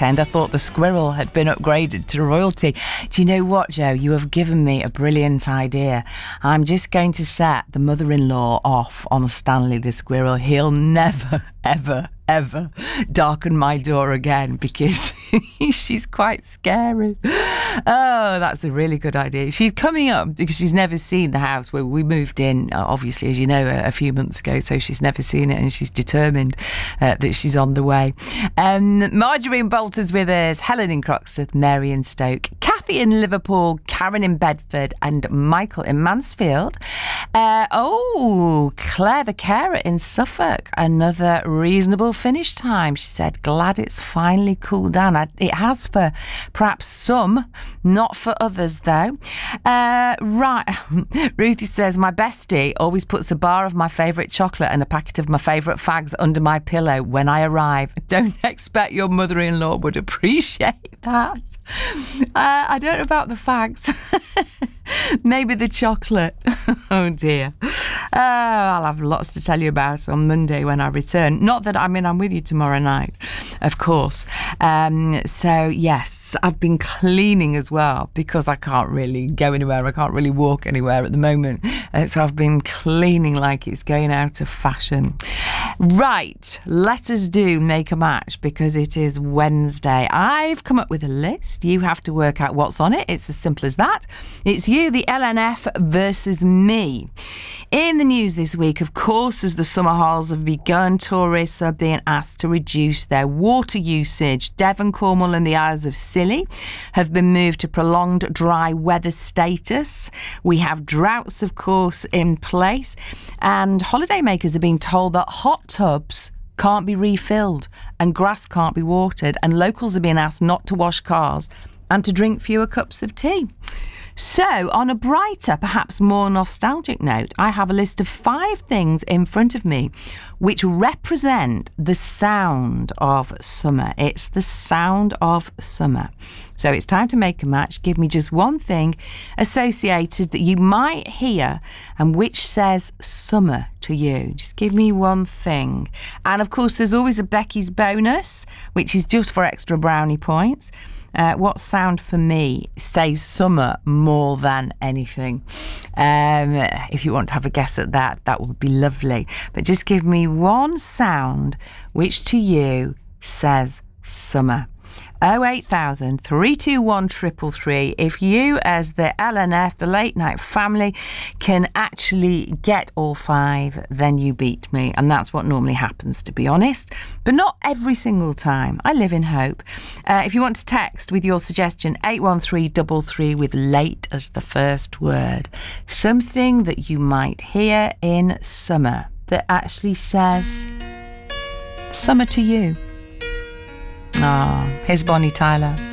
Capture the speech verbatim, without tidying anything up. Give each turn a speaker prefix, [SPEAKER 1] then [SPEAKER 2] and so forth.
[SPEAKER 1] weekend, I thought the squirrel had been upgraded to royalty. Do you know what, Joe? You have given me a brilliant idea. I'm just going to set the mother-in-law off on Stanley the squirrel. He'll never, ever, ever darken my door again because she's quite scary. Oh, that's a really good idea. She's coming up because she's never seen the house where we moved in, obviously, as you know, a, a few months ago, so she's never seen it and she's determined uh, that she's on the way. Um, Marjorie in Bolter's with us, Helen in Croxteth, Mary in Stoke, Kathy in Liverpool, Karen in Bedford and Michael in Mansfield. Uh, oh, Claire the carer in Suffolk, another reasonable finish time. She said, glad it's finally cooled down. I, it has for perhaps some, not for others though. Uh, right, Ruthie says, my bestie always puts a bar of my favourite chocolate and a packet of my favourite fags under my pillow when I arrive. Don't expect your mother-in-law would appreciate that. Uh, I don't know about the fags. Maybe the chocolate. Oh dear. Oh, I'll have lots to tell you about on Monday when I return. Not that, I mean, I'm with you tomorrow night, of course. Um, so, yes, I've been cleaning as well because I can't really go anywhere. I can't really walk anywhere at the moment. Uh, so I've been cleaning like it's going out of fashion. Right, let us do Make a Match because it is Wednesday. I've come up with a list. You have to work out what's on it. It's as simple as that. It's you, the L N F, versus me. In the news this week, of course, as the summer holidays have begun, tourists are being asked to reduce their water usage. Devon, Cornwall and the Isles of Scilly have been moved to prolonged dry weather status. We have droughts, of course, in place. And holidaymakers are being told that hot tubs can't be refilled and grass can't be watered. And locals are being asked not to wash cars and to drink fewer cups of tea. So, on a brighter, perhaps more nostalgic note, I have a list of five things in front of me which represent the sound of summer. It's the sound of summer. So it's time to make a match. Give me just one thing associated that you might hear and which says summer to you. Just give me one thing. And of course, there's always a Becky's bonus, which is just for extra brownie points. Uh, what sound for me says summer more than anything? Um, if you want to have a guess at that, that would be lovely. But just give me one sound which to you says summer. oh eight thousand, three two one, three three three. If you, as the L N F, the Late Night Family, can actually get all five, then you beat me. And that's what normally happens, to be honest. But not every single time. I live in hope. Uh, if you want to text with your suggestion, eight one three three three with late as the first word. Something that you might hear in summer that actually says summer to you. Ah, oh, here's Bonnie Tyler.